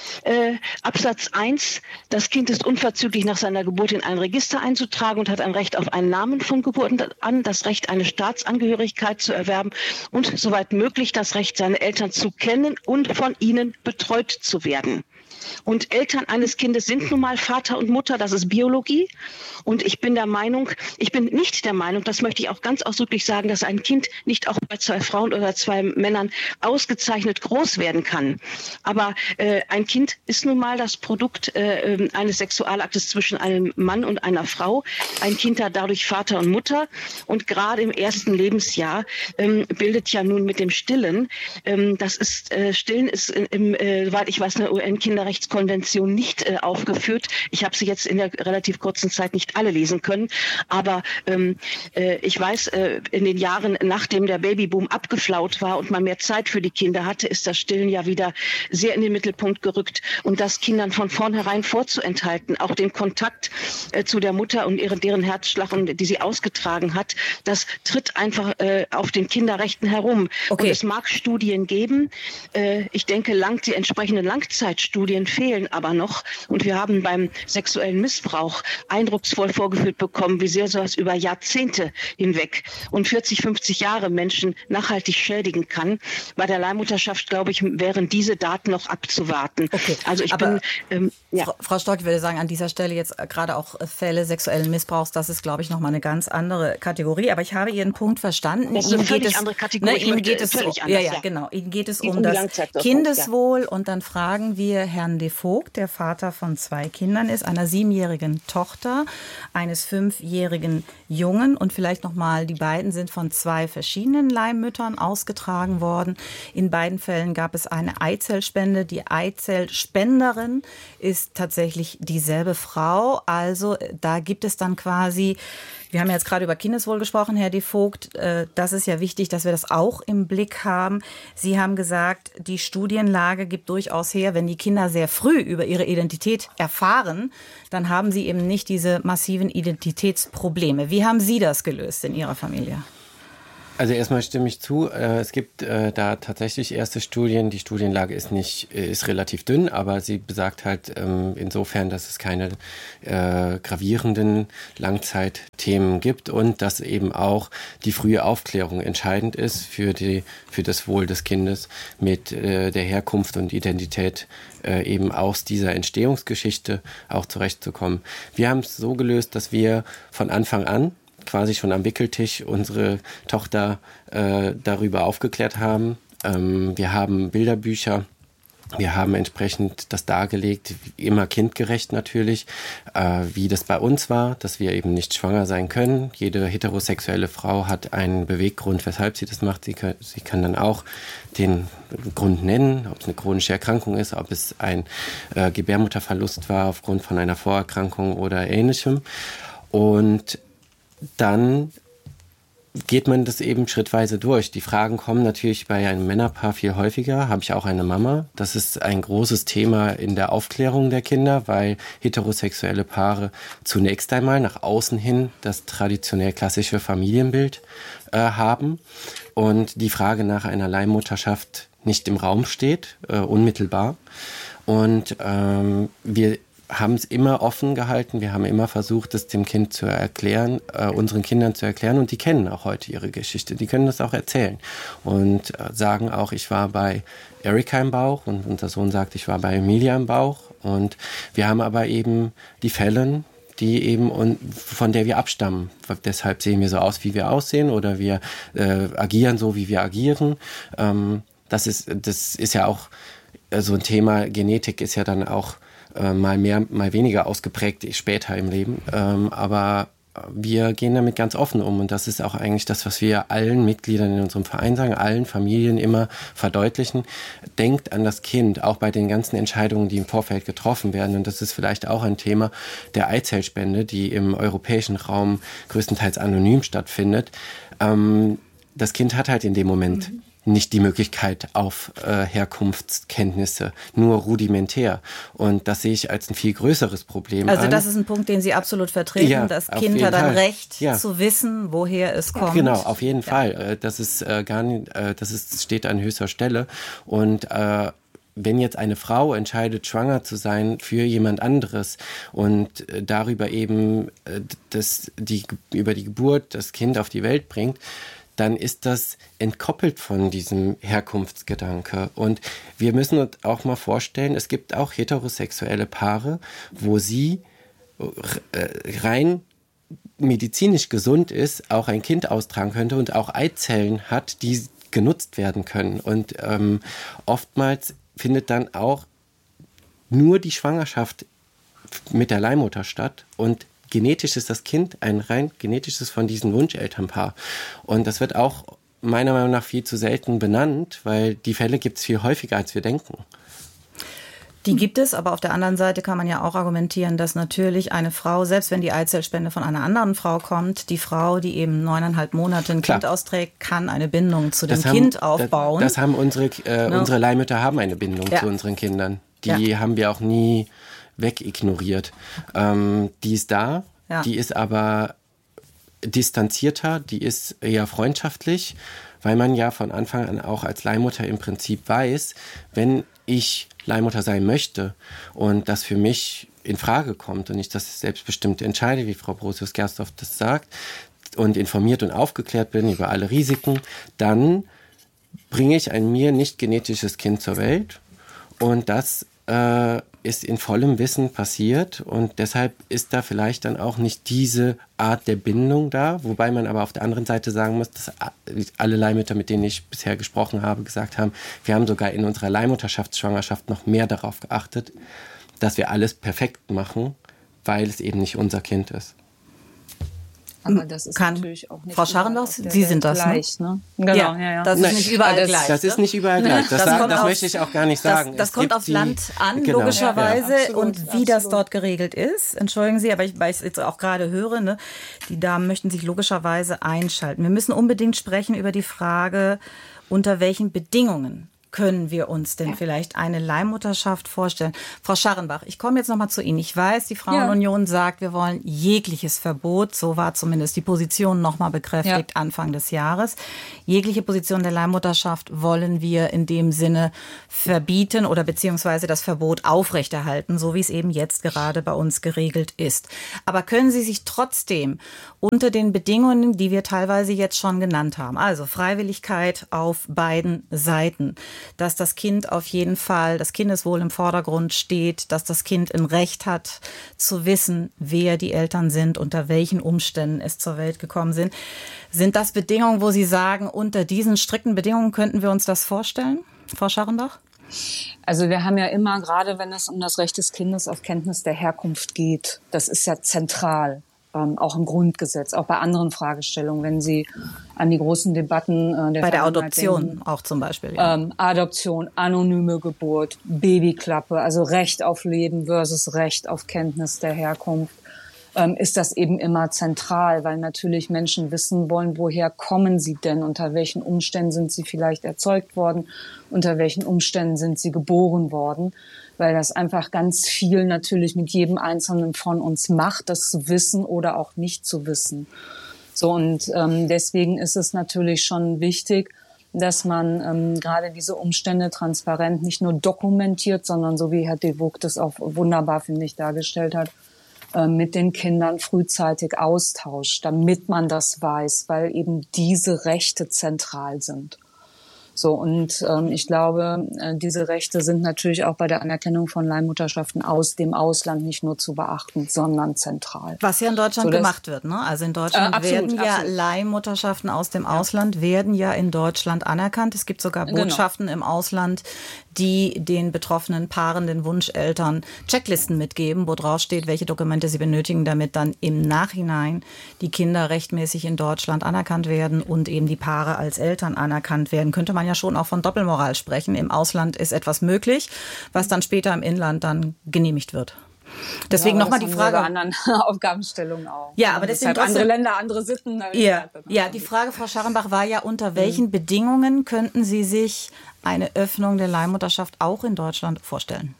Absatz 1, das Kind ist unverzüglich nach seiner Geburt in ein Register einzutragen und hat ein Recht auf einen Namen von Geburt an, das Recht, eine Staatsangehörigkeit zu erwerben und soweit möglich das Recht, seine Eltern zu kennen und von ihnen betreut zu werden. Und Eltern eines Kindes sind nun mal Vater und Mutter, das ist Biologie. Und ich bin nicht der Meinung, das möchte ich auch ganz ausdrücklich sagen, dass ein Kind nicht auch bei 2 Frauen oder 2 Männern ausgezeichnet groß werden kann. Aber ein Kind ist nun mal das Produkt eines Sexualaktes zwischen einem Mann und einer Frau. Ein Kind hat dadurch Vater und Mutter. Und gerade im ersten Lebensjahr bildet ja nun mit dem Stillen, Stillen ist soweit ich weiß, eine UN-Kinderrechtskonvention nicht aufgeführt. Ich habe sie jetzt in der relativ kurzen Zeit nicht alle lesen können, aber ich weiß, in den Jahren, nachdem der Babyboom abgeflaut war und man mehr Zeit für die Kinder hatte, ist das Stillen ja wieder sehr in den Mittelpunkt gerückt und das Kindern von vornherein vorzuenthalten, auch den Kontakt zu der Mutter und deren Herzschlag, die sie ausgetragen hat, das tritt einfach auf den Kinderrechten herum. Okay. Und es mag Studien geben, ich denke, die entsprechenden Langzeitstudien Studien fehlen aber noch. Und wir haben beim sexuellen Missbrauch eindrucksvoll vorgeführt bekommen, wie sehr sowas über Jahrzehnte hinweg und 40, 50 Jahre Menschen nachhaltig schädigen kann. Bei der Leihmutterschaft, glaube ich, wären diese Daten noch abzuwarten. Okay, also Frau Stork, ich würde sagen, an dieser Stelle jetzt gerade auch Fälle sexuellen Missbrauchs, das ist, glaube ich, nochmal eine ganz andere Kategorie. Aber ich habe Ihren Punkt verstanden. Das ist eine völlig andere Kategorie. Ihnen geht es um das Kindeswohl. Und dann fragen wir Herrn de Vogt, der Vater von 2 Kindern ist, einer 7-jährigen Tochter, eines 5-jährigen Jungen. Und vielleicht nochmal, die beiden sind von 2 verschiedenen Leihmüttern ausgetragen worden. In beiden Fällen gab es eine Eizellspende. Die Eizellspenderin ist tatsächlich dieselbe Frau. Also da gibt es dann quasi, wir haben ja jetzt gerade über Kindeswohl gesprochen, Herr de Vogt, das ist ja wichtig, dass wir das auch im Blick haben. Sie haben gesagt, die Studienlage gibt durchaus her, wenn die Kinder sehr früh über ihre Identität erfahren, dann haben sie eben nicht diese massiven Identitätsprobleme. Wie haben Sie das gelöst in Ihrer Familie? Also erstmal stimme ich zu. Es gibt da tatsächlich erste Studien. Die Studienlage ist relativ dünn, aber sie besagt halt insofern, dass es keine gravierenden Langzeitthemen gibt und dass eben auch die frühe Aufklärung entscheidend ist für das Wohl des Kindes mit der Herkunft und Identität eben aus dieser Entstehungsgeschichte auch zurechtzukommen. Wir haben es so gelöst, dass wir von Anfang an quasi schon am Wickeltisch unsere Tochter darüber aufgeklärt haben. Wir haben Bilderbücher, wir haben entsprechend das dargelegt, immer kindgerecht natürlich, wie das bei uns war, dass wir eben nicht schwanger sein können. Jede heterosexuelle Frau hat einen Beweggrund, weshalb sie das macht. Sie kann dann auch den Grund nennen, ob es eine chronische Erkrankung ist, ob es ein Gebärmutterverlust war aufgrund von einer Vorerkrankung oder Ähnlichem. Und dann geht man das eben schrittweise durch. Die Fragen kommen natürlich bei einem Männerpaar viel häufiger. Habe ich auch eine Mama? Das ist ein großes Thema in der Aufklärung der Kinder, weil heterosexuelle Paare zunächst einmal nach außen hin das traditionell klassische Familienbild haben und die Frage nach einer Leihmutterschaft nicht im Raum steht, unmittelbar. Und wir haben es immer offen gehalten. Wir haben immer versucht, es dem Kind zu erklären, unseren Kindern zu erklären. Und die kennen auch heute ihre Geschichte. Die können das auch erzählen. Und sagen auch, ich war bei Erika im Bauch und unser Sohn sagt, ich war bei Emilia im Bauch. Und wir haben aber eben die Fälle, die eben von der wir abstammen. Deshalb sehen wir so aus, wie wir aussehen oder wir agieren so, wie wir agieren. Das ist ja auch so ein Thema. Genetik ist ja dann auch mal mehr, mal weniger ausgeprägt später im Leben. Aber wir gehen damit ganz offen um und das ist auch eigentlich das, was wir allen Mitgliedern in unserem Verein sagen, allen Familien immer verdeutlichen. Denkt an das Kind, auch bei den ganzen Entscheidungen, die im Vorfeld getroffen werden. Und das ist vielleicht auch ein Thema der Eizellspende, die im europäischen Raum größtenteils anonym stattfindet. Das Kind hat halt in dem Moment nicht die Möglichkeit auf Herkunftskenntnisse, nur rudimentär. Und das sehe ich als ein viel größeres Problem an. Also das ist ein Punkt, den Sie absolut vertreten. Ja, das Kind hat ein Recht zu wissen, woher es kommt. Genau, auf jeden Fall. Das ist steht an höchster Stelle. Und wenn jetzt eine Frau entscheidet, schwanger zu sein für jemand anderes und darüber eben über die Geburt das Kind auf die Welt bringt, dann ist das entkoppelt von diesem Herkunftsgedanke. Und wir müssen uns auch mal vorstellen, es gibt auch heterosexuelle Paare, wo sie rein medizinisch gesund ist, auch ein Kind austragen könnte und auch Eizellen hat, die genutzt werden können. Und oftmals findet dann auch nur die Schwangerschaft mit der Leihmutter statt und genetisch ist das Kind ein rein genetisches von diesem Wunschelternpaar. Und das wird auch meiner Meinung nach viel zu selten benannt, weil die Fälle gibt es viel häufiger, als wir denken. Die gibt es, aber auf der anderen Seite kann man ja auch argumentieren, dass natürlich eine Frau, selbst wenn die Eizellspende von einer anderen Frau kommt, die Frau, die eben 9,5 Monate ein Kind austrägt, kann eine Bindung zu dem Kind aufbauen. Das haben unsere Leihmütter haben eine Bindung zu unseren Kindern. Die haben wir auch nie wegignoriert. Die ist da, die ist aber distanzierter, die ist eher freundschaftlich, weil man ja von Anfang an auch als Leihmutter im Prinzip weiß, wenn ich Leihmutter sein möchte und das für mich in Frage kommt und ich das selbstbestimmt entscheide, wie Frau Brosius-Gersdorf das sagt, und informiert und aufgeklärt bin über alle Risiken, dann bringe ich ein mir nicht genetisches Kind zur Welt und das ist in vollem Wissen passiert und deshalb ist da vielleicht dann auch nicht diese Art der Bindung da, wobei man aber auf der anderen Seite sagen muss, dass alle Leihmütter, mit denen ich bisher gesprochen habe, gesagt haben, wir haben sogar in unserer Leihmutterschaftsschwangerschaft noch mehr darauf geachtet, dass wir alles perfekt machen, weil es eben nicht unser Kind ist. Aber das ist natürlich auch nicht Frau Scharrenbach, Sie sind das, gleich, ne? Genau, ja. Das ist nicht überall gleich. Das ist nicht überall gleich. Das möchte ich auch gar nicht sagen. Das kommt aufs Land an, genau, logischerweise. Ja, absolut, und wie das dort geregelt ist. Entschuldigen Sie, aber weil ich es jetzt auch gerade höre, ne, die Damen möchten sich logischerweise einschalten. Wir müssen unbedingt sprechen über die Frage, unter welchen Bedingungen können wir uns denn vielleicht eine Leihmutterschaft vorstellen? Frau Scharrenbach, ich komme jetzt noch mal zu Ihnen. Ich weiß, die Frauenunion sagt, wir wollen jegliches Verbot. So war zumindest die Position noch mal bekräftigt Anfang des Jahres. Jegliche Position der Leihmutterschaft wollen wir in dem Sinne verbieten oder beziehungsweise das Verbot aufrechterhalten, so wie es eben jetzt gerade bei uns geregelt ist. Aber können Sie sich trotzdem unter den Bedingungen, die wir teilweise jetzt schon genannt haben, also Freiwilligkeit auf beiden Seiten, dass das Kind auf jeden Fall, das Kindeswohl im Vordergrund steht, dass das Kind ein Recht hat, zu wissen, wer die Eltern sind, unter welchen Umständen es zur Welt gekommen sind. Sind das Bedingungen, wo Sie sagen, unter diesen strikten Bedingungen könnten wir uns das vorstellen, Frau Scharrenbach? Also wir haben ja immer, gerade wenn es um das Recht des Kindes auf Kenntnis der Herkunft geht, das ist ja zentral. Auch im Grundgesetz, auch bei anderen Fragestellungen, wenn Sie an die großen Debatten bei der Adoption denken, auch zum Beispiel. Ja. Adoption, anonyme Geburt, Babyklappe, also Recht auf Leben versus Recht auf Kenntnis der Herkunft, ist das eben immer zentral, weil natürlich Menschen wissen wollen, woher kommen sie denn, unter welchen Umständen sind sie vielleicht erzeugt worden, unter welchen Umständen sind sie geboren worden, weil das einfach ganz viel natürlich mit jedem Einzelnen von uns macht, das zu wissen oder auch nicht zu wissen. So, und deswegen ist es natürlich schon wichtig, dass man gerade diese Umstände transparent nicht nur dokumentiert, sondern so wie Herr de Vogt das auch wunderbar, finde ich, dargestellt hat, mit den Kindern frühzeitig austauscht, damit man das weiß, weil eben diese Rechte zentral sind. So, und ich glaube, diese Rechte sind natürlich auch bei der Anerkennung von Leihmutterschaften aus dem Ausland nicht nur zu beachten, sondern zentral. Was ja in Deutschland gemacht wird, ne? Also in Deutschland werden ja Leihmutterschaften aus dem Ausland werden ja in Deutschland anerkannt. Es gibt sogar Botschaften im Ausland, die den betroffenen Paaren, den Wunscheltern Checklisten mitgeben, wo drauf steht, welche Dokumente sie benötigen, damit dann im Nachhinein die Kinder rechtmäßig in Deutschland anerkannt werden und eben die Paare als Eltern anerkannt werden. Könnte man ja schon auch von Doppelmoral sprechen. Im Ausland ist etwas möglich, was dann später im Inland dann genehmigt wird. Deswegen nochmal die Frage. Bei anderen Aufgabenstellungen auch. Ja, aber deswegen andere Länder, andere Sitten. Ja, die Frage, Frau Scharrenbach, war ja, unter welchen Bedingungen könnten Sie sich eine Öffnung der Leihmutterschaft auch in Deutschland vorstellen?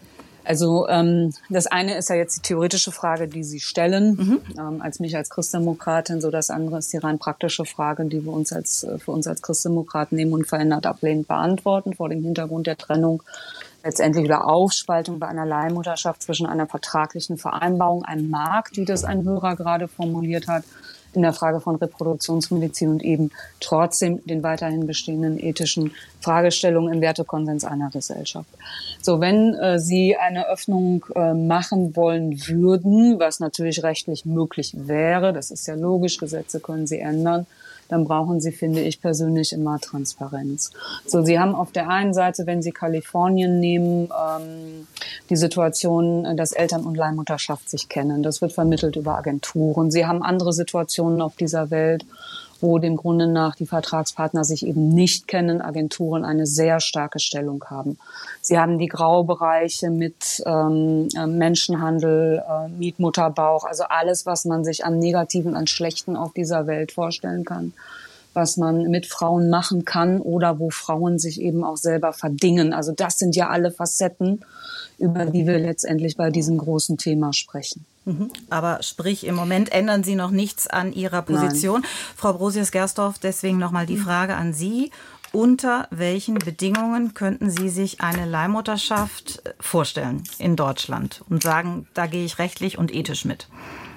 Also das eine ist ja jetzt die theoretische Frage, die Sie stellen, als mich als Christdemokratin. So, das andere ist die rein praktische Frage, die wir uns für uns als Christdemokraten nehmen und verändert ablehnend beantworten, vor dem Hintergrund der Trennung letztendlich oder Aufspaltung bei einer Leihmutterschaft zwischen einer vertraglichen Vereinbarung, einem Markt, wie das ein Hörer gerade formuliert hat, in der Frage von Reproduktionsmedizin und eben trotzdem den weiterhin bestehenden ethischen Fragestellungen im Wertekonsens einer Gesellschaft. So, wenn Sie eine Öffnung machen wollen würden, was natürlich rechtlich möglich wäre, das ist ja logisch, Gesetze können Sie ändern, dann brauchen Sie, finde ich persönlich, immer Transparenz. So, Sie haben auf der einen Seite, wenn Sie Kalifornien nehmen, die Situation, dass Eltern und Leihmutterschaft sich kennen. Das wird vermittelt über Agenturen. Sie haben andere Situationen auf dieser Welt, wo dem Grunde nach die Vertragspartner sich eben nicht kennen, Agenturen eine sehr starke Stellung haben. Sie haben die Graubereiche mit Menschenhandel, Mietmutterbauch, also alles, was man sich an Negativen, an Schlechten auf dieser Welt vorstellen kann, was man mit Frauen machen kann oder wo Frauen sich eben auch selber verdingen. Also das sind ja alle Facetten, über die wir letztendlich bei diesem großen Thema sprechen. Aber sprich, im Moment ändern Sie noch nichts an Ihrer Position. Nein. Frau Brosius-Gersdorf, deswegen nochmal die Frage an Sie. unter welchen Bedingungen könnten Sie sich eine Leihmutterschaft vorstellen in Deutschland und sagen, da gehe ich rechtlich und ethisch mit?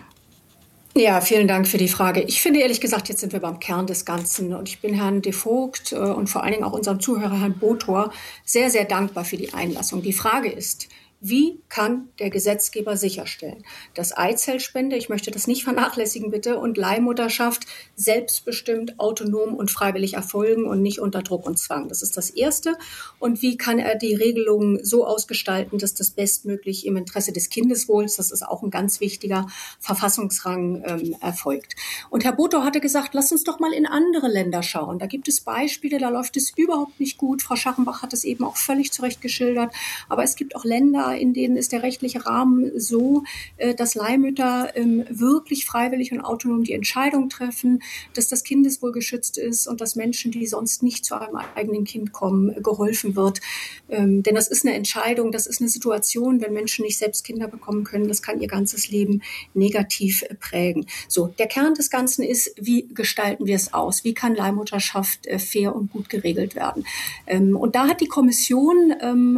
Ja, vielen Dank für die Frage. Ich finde ehrlich gesagt, jetzt sind wir beim Kern des Ganzen und ich bin Herrn de Vogt und vor allen Dingen auch unserem Zuhörer Herrn Botor sehr, sehr dankbar für die Einlassung. Die Frage ist, wie kann der Gesetzgeber sicherstellen, dass Eizellspende, ich möchte das nicht vernachlässigen bitte, und Leihmutterschaft selbstbestimmt, autonom und freiwillig erfolgen und nicht unter Druck und Zwang? Das ist das Erste. Und wie kann er die Regelungen so ausgestalten, dass das bestmöglich im Interesse des Kindeswohls, das ist auch ein ganz wichtiger Verfassungsrang, erfolgt? Und Herr Botor hatte gesagt, lass uns doch mal in andere Länder schauen. Da gibt es Beispiele, da läuft es überhaupt nicht gut. Frau Scharrenbach hat es eben auch völlig zu Recht geschildert. Aber es gibt auch Länder, in denen ist der rechtliche Rahmen so, dass Leihmütter wirklich freiwillig und autonom die Entscheidung treffen, dass das Kindeswohl geschützt ist und dass Menschen, die sonst nicht zu einem eigenen Kind kommen, geholfen wird. Denn das ist eine Entscheidung, das ist eine Situation, wenn Menschen nicht selbst Kinder bekommen können, das kann ihr ganzes Leben negativ prägen. So, der Kern des Ganzen ist, wie gestalten wir es aus? Wie kann Leihmutterschaft fair und gut geregelt werden? Und da hat die Kommission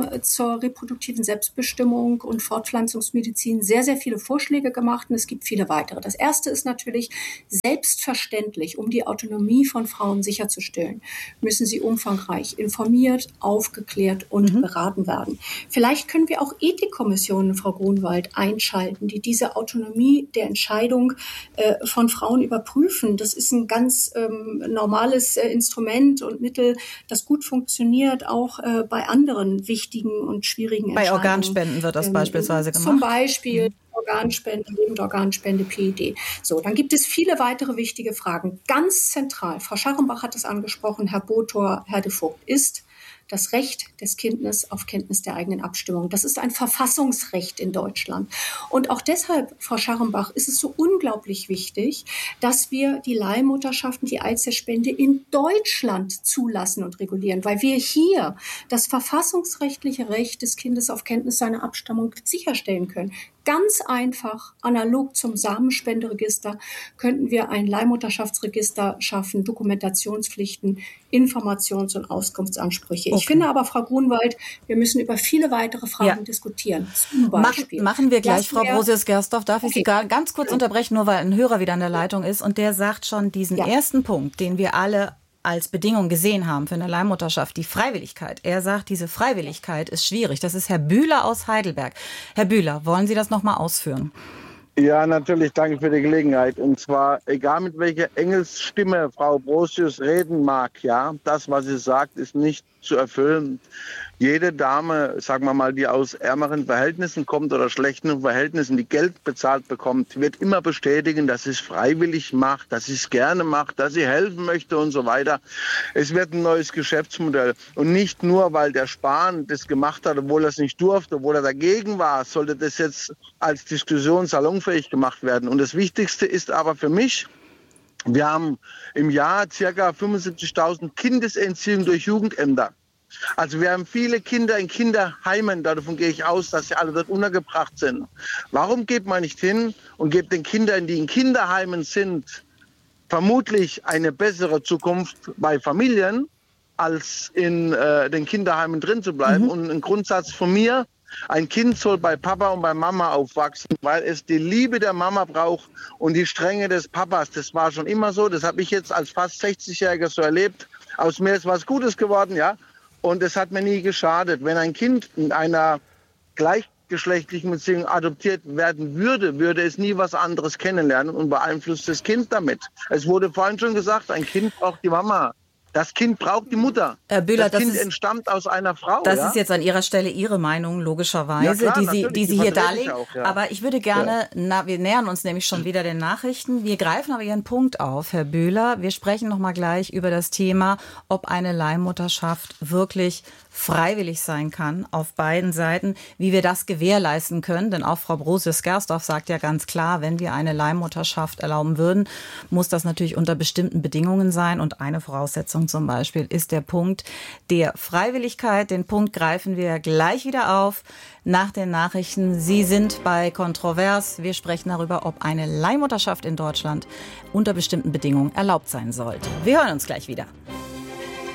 zur reproduktiven Selbstbestimmung und Fortpflanzungsmedizin sehr, sehr viele Vorschläge gemacht und es gibt viele weitere. Das erste ist natürlich selbstverständlich, um die Autonomie von Frauen sicherzustellen, müssen sie umfangreich informiert, aufgeklärt und beraten werden. Vielleicht können wir auch Ethikkommissionen, Frau Grunwald, einschalten, die diese Autonomie der Entscheidung von Frauen überprüfen. Das ist ein ganz normales Instrument und Mittel, das gut funktioniert, auch bei anderen wichtigen und schwierigen Entscheidungen. Bei Organspenden wird das beispielsweise gemacht. Zum Beispiel Organspende, Lebendorganspende, PED. So, dann gibt es viele weitere wichtige Fragen. Ganz zentral, Frau Scharrenbach hat es angesprochen, Herr Botor, Herr de Vogt, ist das Recht des Kindes auf Kenntnis der eigenen Abstimmung. Das ist ein Verfassungsrecht in Deutschland. Und auch deshalb, Frau Scharrenbach, ist es so unglaublich wichtig, dass wir die Leihmutterschaft und die Eizellspende in Deutschland zulassen und regulieren, weil wir hier das verfassungsrechtliche Recht des Kindes auf Kenntnis seiner Abstammung sicherstellen können. Ganz einfach, analog zum Samenspenderegister, könnten wir ein Leihmutterschaftsregister schaffen, Dokumentationspflichten, Informations- und Auskunftsansprüche. Okay. Ich finde aber, Frau Grunwald, wir müssen über viele weitere Fragen diskutieren. Zum Beispiel. Machen wir gleich, Frau Brosius-Gersdorf. Darf ich Sie ganz kurz unterbrechen, nur weil ein Hörer wieder an der Leitung ist und der sagt schon diesen ersten Punkt, den wir alle als Bedingung gesehen haben für eine Leihmutterschaft, die Freiwilligkeit. Er sagt, diese Freiwilligkeit ist schwierig. Das ist Herr Bühler aus Heidelberg. Herr Bühler, wollen Sie das noch mal ausführen? Ja, natürlich. Danke für die Gelegenheit. Und zwar, egal mit welcher Engelsstimme Frau Brosius reden mag, ja, das, was sie sagt, ist nicht zu erfüllen. Jede Dame, sagen wir mal, die aus ärmeren Verhältnissen kommt oder schlechten Verhältnissen, die Geld bezahlt bekommt, wird immer bestätigen, dass sie es freiwillig macht, dass sie es gerne macht, dass sie helfen möchte und so weiter. Es wird ein neues Geschäftsmodell. Und nicht nur, weil der Spahn das gemacht hat, obwohl er es nicht durfte, obwohl er dagegen war, sollte das jetzt als Diskussion salonfähig gemacht werden. Und das Wichtigste ist aber für mich, wir haben im Jahr ca. 75.000 Kindesentziehungen durch Jugendämter. Also wir haben viele Kinder in Kinderheimen, davon gehe ich aus, dass sie alle dort untergebracht sind. Warum geht man nicht hin und gibt den Kindern, die in Kinderheimen sind, vermutlich eine bessere Zukunft bei Familien, als in den Kinderheimen drin zu bleiben? Und ein Grundsatz von mir: Ein Kind soll bei Papa und bei Mama aufwachsen, weil es die Liebe der Mama braucht und die Strenge des Papas. Das war schon immer so. Das habe ich jetzt als fast 60-Jähriger so erlebt. Aus mir ist was Gutes geworden, ja. Und es hat mir nie geschadet. Wenn ein Kind in einer gleichgeschlechtlichen Beziehung adoptiert werden würde, würde es nie was anderes kennenlernen und beeinflusst das Kind damit. Es wurde vorhin schon gesagt, ein Kind braucht die Mama. Das Kind braucht die Mutter. Herr Bühler, das Kind entstammt aus einer Frau. Das ist jetzt an Ihrer Stelle Ihre Meinung, logischerweise, ja, klar, die Sie hier darlegen. Auch, ja. Aber ich würde gerne, wir nähern uns nämlich schon wieder den Nachrichten. Wir greifen aber Ihren Punkt auf, Herr Bühler. Wir sprechen noch mal gleich über das Thema, ob eine Leihmutterschaft wirklich freiwillig sein kann auf beiden Seiten, wie wir das gewährleisten können. Denn auch Frau Brosius-Gersdorf sagt ja ganz klar, wenn wir eine Leihmutterschaft erlauben würden, muss das natürlich unter bestimmten Bedingungen sein. Und eine Voraussetzung zum Beispiel ist der Punkt der Freiwilligkeit. Den Punkt greifen wir gleich wieder auf nach den Nachrichten. Sie sind bei Kontrovers. Wir sprechen darüber, ob eine Leihmutterschaft in Deutschland unter bestimmten Bedingungen erlaubt sein sollte. Wir hören uns gleich wieder.